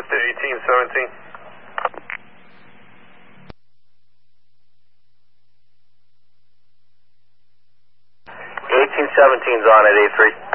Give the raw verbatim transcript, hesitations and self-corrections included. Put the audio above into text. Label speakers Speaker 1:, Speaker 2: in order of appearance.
Speaker 1: close to eighteen seventeen.
Speaker 2: eighteen seventeen's on at A three.